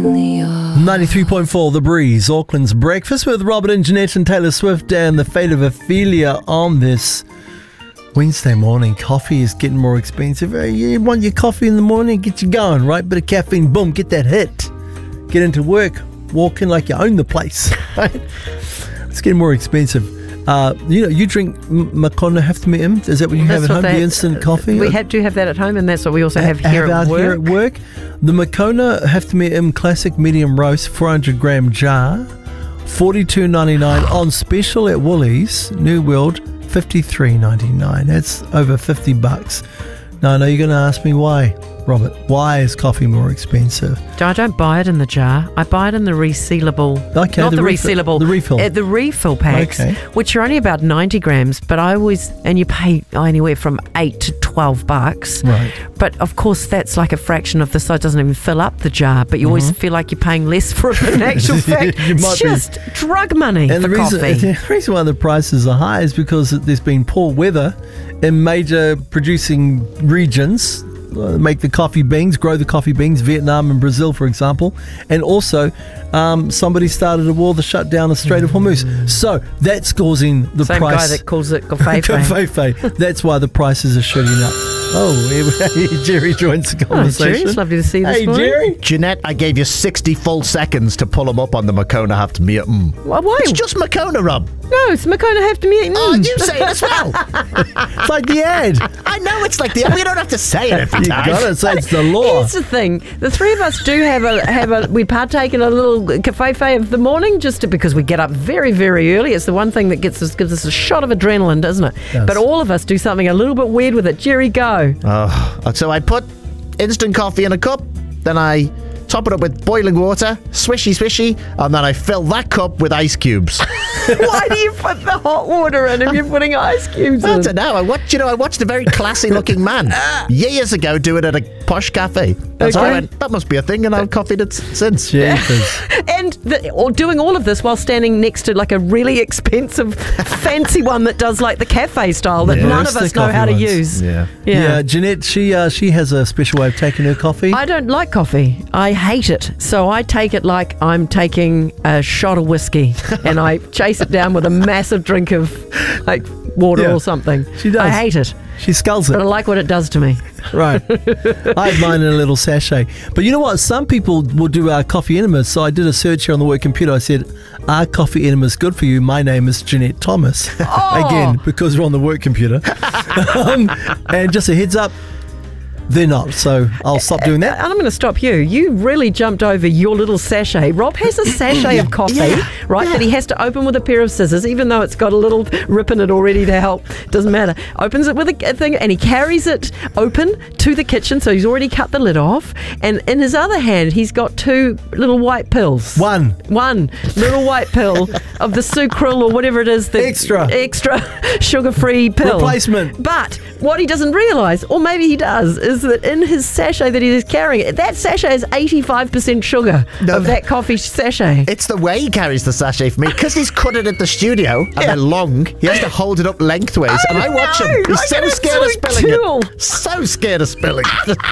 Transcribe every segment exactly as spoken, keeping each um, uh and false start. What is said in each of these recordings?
in the yard. ninety-three point four The Breeze, Auckland's breakfast with Robert and Jeanette and Taylor Swift and the fate of Ophelia on this Wednesday morning. Coffee is getting more expensive. You want your coffee in the morning, get you going, right? Bit of caffeine, boom, get that hit. Get into work, walk in like you own the place, right? It's getting more expensive. Uh, you know, you drink Makona Heftime'im. Is that what you That's have at home? that, The instant coffee? We have, do have that at home, and that's what we also have, have here, out at work. here at work. The Makona Heftime'im Classic Medium Roast four hundred gram jar, forty-two ninety-nine on special at Woolies, New World, fifty-three ninety-nine. That's over fifty bucks. Now, I know you're going to ask me why, Robert. Why is coffee more expensive? I don't buy it in the jar. I buy it in the resealable. Okay, not the the, refill- resealable. the refill. Uh, the refill packs, Okay. which are only about ninety grams. But I always, and you pay anywhere from eight to twelve bucks. Right. But of course, that's like a fraction of the size. It doesn't even fill up the jar. But you always feel like you're paying less for it. In actual fact, You might it's be. just drug money And for the reason, coffee. the reason why the prices are high is because there's been poor weather in major producing regions. Uh, make the coffee beans, grow the coffee beans, Vietnam and Brazil, for example. And also, um, somebody started a war that shut down the Strait of Hormuz. So that's causing the Same price. guy that calls it kofefe. Kofefe. That's why the prices are shooting up. Oh, Jerry joins the Oh, conversation. Jerry, it's lovely to see you this Hey, morning. Jerry. Jeanette, I gave you sixty full seconds to pull them up on the Makona Have to Meet. Mm. Why? why? It's just Makona, Rob. No, it's Makona have to meet. Oh, you say it as well. It's like the ad. I know it's like the. We don't have to say it every You time. got it. So it's the law. Here's the thing: the three of us do have a have a we partake in a little kafefe of the morning, just to, because we get up very very early. It's the one thing that gets us gives us a shot of adrenaline, doesn't it? Yes. But all of us do something a little bit weird with it. Jerry, go. Oh, so I put instant coffee in a cup, then I top it up with boiling water, swishy swishy, and then I fill that cup with ice cubes. Why do you put the hot water in if you're putting ice cubes I in? don't know. I watched, you know, I watched a very classy looking man years ago do it at a posh cafe. And so I Okay. went, that must be a thing, and I've coffeed it since. Jeepers. And the, or doing all of this while standing next to like a really expensive, fancy one that does like the cafe style that Yeah. none Roast of the us know coffee how to ones. use. Yeah. Yeah. Yeah, Jeanette, she uh, she has a special way of taking her coffee. I don't like coffee. I hate it. So I take it like I'm taking a shot of whiskey and I chase it down with a massive drink of like water Yeah, or something. she does. I hate it. She sculls But I it. like what it does to me. Right. I have mine in a little sachet. But you know what? Some people will do our coffee enemas. So I did a search here on the work computer. I said, are coffee enemas good for you? My name is Jeanette Thomas. Oh. Again, because we're on the work computer. um, and just a heads up, they're not. So I'll stop doing that. And I'm going to stop you. You really jumped over your little sachet. Rob has a sachet of coffee, Yeah, right, yeah. that he has to open with a pair of scissors, even though it's got a little rip in it already to help. Doesn't matter. Opens it with a thing and he carries it open to the kitchen, so he's already cut the lid off. And in his other hand, he's got two little white pills. One. One little white pill of the sucral or whatever it is. The Extra. Extra sugar-free pill. Replacement. But what he doesn't realise, or maybe he does, is that in his sachet that he is carrying, that sachet is eighty-five percent sugar No. of that coffee sachet. It's the way he carries the sachet for me, because he's cut it at the studio and they're long. He has to hold it up lengthways, and I watch know, him. He's like so an scared of absolute spilling tool. it. So scared of spilling.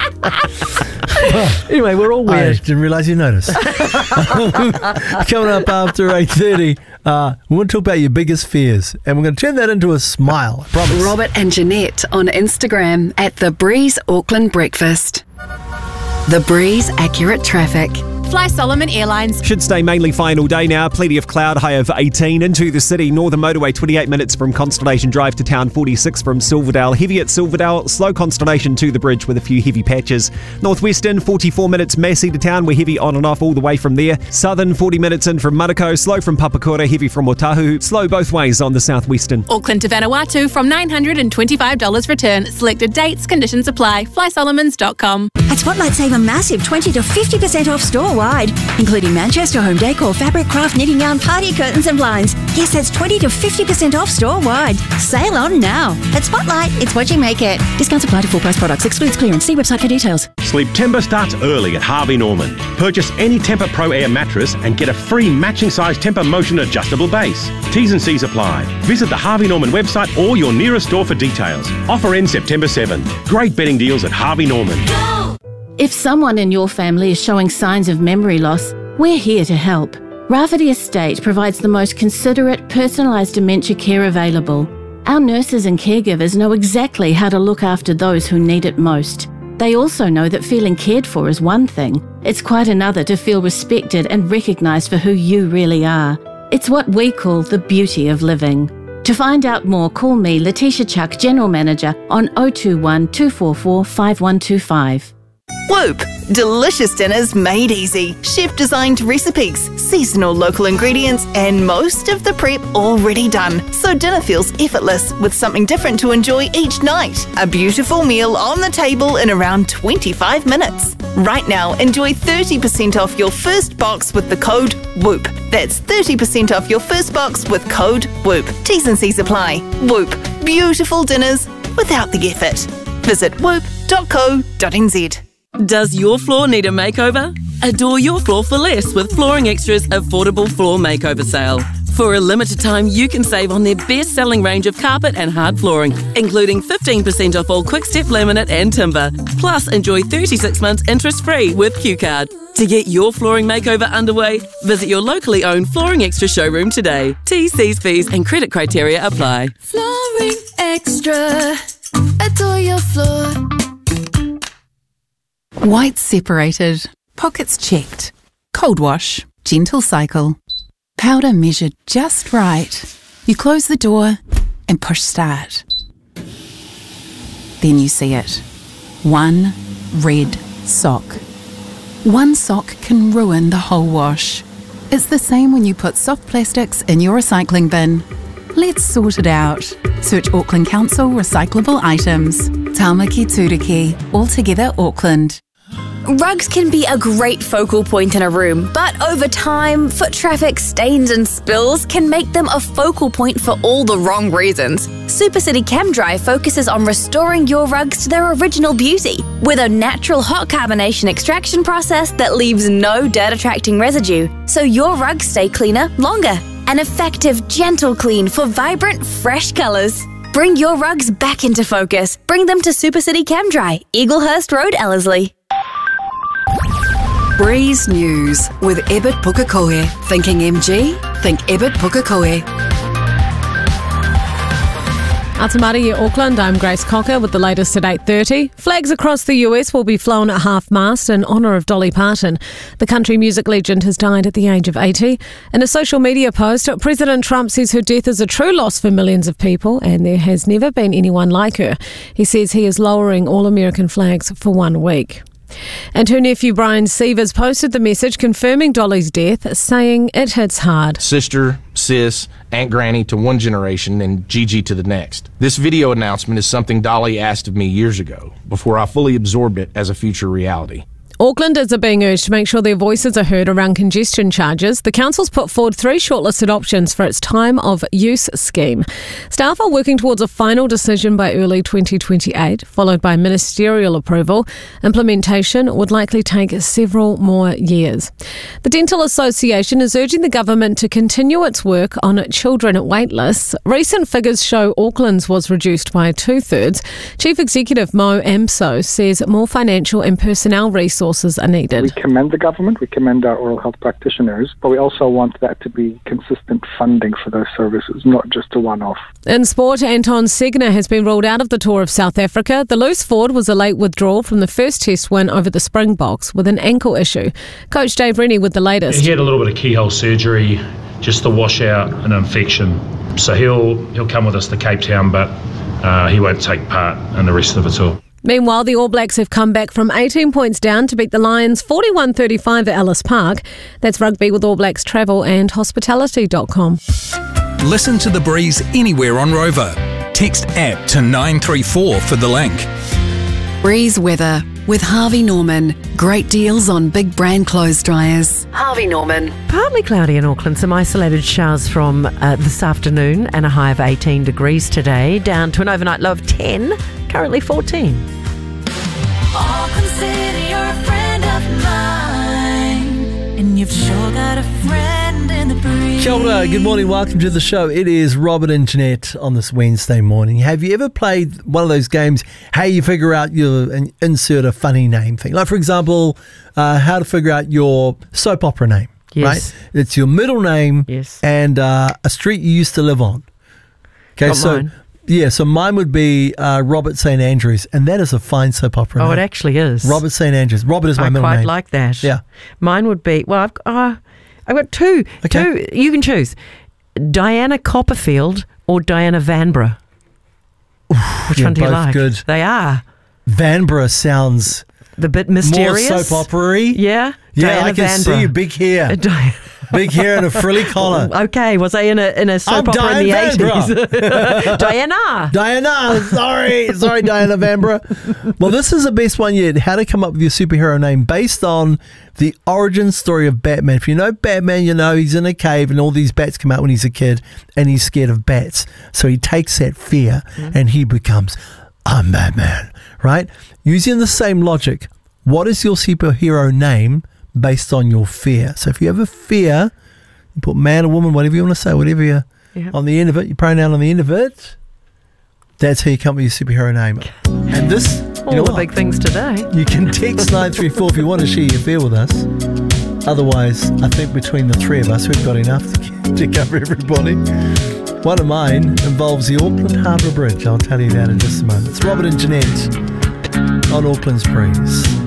Anyway, we're all I weird. didn't realise you noticed. Coming up after eight thirty, uh, we want to talk about your biggest fears. And we're going to turn that into a smile. I promise. Robert and Jeanette on Instagram at The Breeze Auckland Breakfast. The Breeze Accurate Traffic. Fly Solomon Airlines. Should stay mainly fine all day now. Plenty of cloud, high over eighteen. Into the city, Northern Motorway, twenty-eight minutes from Constellation Drive to town, forty-six from Silverdale. Heavy at Silverdale, slow Constellation to the bridge with a few heavy patches. Northwestern, forty-four minutes Massey to town. We're heavy on and off all the way from there. Southern, forty minutes in from Manukau. Slow from Papakura, heavy from Otahu. Slow both ways on the Southwestern. Auckland to Vanuatu from nine hundred twenty-five dollars return. Selected dates, conditions apply. fly solomons dot com. At Spotlight, save a massive twenty to fifty percent off store-wide, including Manchester home decor, fabric, craft, knitting yarn, party curtains and blinds. Yes, that's twenty to fifty percent off store-wide. Sail on now. At Spotlight, it's what you make it. Discounts apply to full-price products. Excludes clearance. See website for details. Sleep Timber starts early at Harvey Norman. Purchase any Tempur Pro Air mattress and get a free matching size Tempur Motion adjustable base. T's and C's apply. Visit the Harvey Norman website or your nearest store for details. Offer ends September seventh. Great bedding deals at Harvey Norman. If someone in your family is showing signs of memory loss, we're here to help. Rafferty Estate provides the most considerate, personalised dementia care available. Our nurses and caregivers know exactly how to look after those who need it most. They also know that feeling cared for is one thing. It's quite another to feel respected and recognised for who you really are. It's what we call the beauty of living. To find out more, call me, Letitia Chuck, General Manager, on oh two one, two four four, five one two five. Whoop! Delicious dinners made easy. Chef-designed recipes, seasonal local ingredients, and most of the prep already done. So dinner feels effortless with something different to enjoy each night. A beautiful meal on the table in around twenty-five minutes. Right now, enjoy thirty percent off your first box with the code WHOOP. That's thirty percent off your first box with code WHOOP. T's and C's apply. WHOOP. Beautiful dinners without the effort. Visit whoop dot co dot n z. Does your floor need a makeover? Adore your floor for less with Flooring Extra's affordable floor makeover sale. For a limited time, you can save on their best-selling range of carpet and hard flooring, including fifteen percent off all Quickstep laminate and timber. Plus, enjoy thirty-six months interest-free with Q Card. To get your flooring makeover underway, visit your locally owned Flooring Extra showroom today. T's, C's, P's and credit criteria apply. Flooring Extra. Adore your floor. White separated, pockets checked, cold wash, gentle cycle, powder measured just right. You close the door and push start. Then you see it. One red sock. One sock can ruin the whole wash. It's the same when you put soft plastics in your recycling bin. Let's sort it out. Search Auckland Council recyclable items. Tāmaki Turiki, altogether Auckland. Rugs can be a great focal point in a room, but over time, foot traffic, stains and spills can make them a focal point for all the wrong reasons. Supercity ChemDry focuses on restoring your rugs to their original beauty with a natural hot carbonation extraction process that leaves no dirt-attracting residue, so your rugs stay cleaner longer. An effective, gentle clean for vibrant, fresh colours. Bring your rugs back into focus. Bring them to Supercity ChemDry, Eaglehurst Road, Ellerslie. Breeze News with Ebert Pukekohe. Thinking M G? Think Ebert Pukekohe. Atamari, Auckland, I'm Grace Cocker with the latest at eight thirty. Flags across the U S will be flown at half-mast in honour of Dolly Parton. The country music legend has died at the age of eighty. In a social media post, President Trump says her death is a true loss for millions of people and there has never been anyone like her. He says he is lowering all American flags for one week. And her nephew Brian Sievers posted the message confirming Dolly's death, saying it hits hard. Sister, sis, Aunt Granny to one generation and Gigi to the next. This video announcement is something Dolly asked of me years ago, before I fully absorbed it as a future reality. Aucklanders are being urged to make sure their voices are heard around congestion charges. The council's put forward three shortlisted options for its time of use scheme. Staff are working towards a final decision by early twenty twenty-eight, followed by ministerial approval. Implementation would likely take several more years. The Dental Association is urging the government to continue its work on children at wait lists. Recent figures show Auckland's was reduced by two-thirds. Chief Executive Mo Amso says more financial and personnel resources are needed. We commend the government, we commend our oral health practitioners, but we also want that to be consistent funding for those services, not just a one-off. In sport, Anton Segner has been ruled out of the tour of South Africa. The loose forward was a late withdrawal from the first test win over the Springboks with an ankle issue. Coach Dave Rennie with the latest. He had a little bit of keyhole surgery just to wash out an infection. So he'll he'll come with us to Cape Town, but uh, he won't take part in the rest of it all. Meanwhile, the All Blacks have come back from eighteen points down to beat the Lions forty-one thirty-five at Ellis Park. That's rugby with All Blacks Travel and Hospitality dot com. Listen to The Breeze anywhere on Rover. Text app to nine three four for the link. Breeze weather with Harvey Norman. Great deals on big brand clothes dryers. Harvey Norman. Partly cloudy in Auckland, some isolated showers from uh, this afternoon and a high of eighteen degrees today, down to an overnight low of ten, currently fourteen. Auckland City, you're a friend of mine, and you've sure got a friend in the breeze. Kia ora, good morning, welcome to the show. It is Robert and Jeanette on this Wednesday morning. Have you ever played one of those games, how you figure out your, and insert a funny name thing? Like, for example, uh, how to figure out your soap opera name, Yes. right? It's your middle name Yes. and uh, a street you used to live on. Okay, Got so mine. yeah, so mine would be uh, Robert Saint Andrews, and that is a fine soap opera Oh, name. it actually is. Robert Saint Andrews. Robert is my I middle quite name. like that. Yeah. Mine would be, well, I've, uh, I've got two. Okay. Two. You can choose Diana Copperfield or Diana Vanbrugh. Which yeah, one do you both like? good. They are. Vanbrugh sounds the bit mysterious. more soap opera-y. Yeah. Yeah, Diana I can Vanbrugh. see you, big hair. Uh, Di- Big hair and a frilly collar. Okay, was I in a in a soap I'm opera in the Diane eighties? Diana. Diana, sorry, sorry, Diana Vanbrugh. Well, this is the best one yet. How to come up with your superhero name based on the origin story of Batman. If you know Batman, you know he's in a cave and all these bats come out when he's a kid and he's scared of bats. So he takes that fear Mm-hmm. and he becomes, I'm Batman, right? Using the same logic, what is your superhero name based on your fear? So if you have a fear, you put man or woman, whatever you want to say, whatever you Yeah. on the end of it, your pronoun on the end of it, that's how you come up with your superhero name. And this, you All know the what? big things today. You can text nine three four if you want to share your fear with us. Otherwise, I think between the three of us, we've got enough to, to cover everybody. One of mine involves the Auckland Harbour Bridge. I'll tell you that in just a moment. It's Robert and Jeanette on Auckland's Breeze.